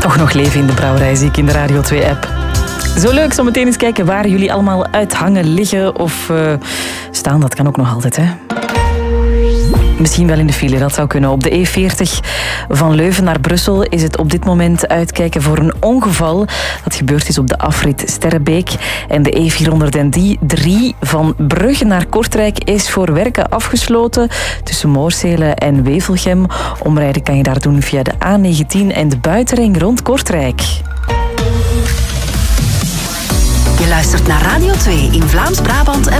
Toch nog leven in de brouwerij, zie ik in de Radio 2-app. Zo leuk, zo meteen eens kijken waar jullie allemaal uithangen, liggen of staan. Dat kan ook nog altijd, hè. Misschien wel in de file, dat zou kunnen. Op de E40 van Leuven naar Brussel is het op dit moment uitkijken voor een ongeval. Dat gebeurd is op de afrit Sterrebeek. En de E403 van Brugge naar Kortrijk is voor werken afgesloten. Tussen Moorsele en Wevelgem. Omrijden kan je daar doen via de A19 en de buitenring rond Kortrijk. Je luistert naar Radio 2 in Vlaams-Brabant en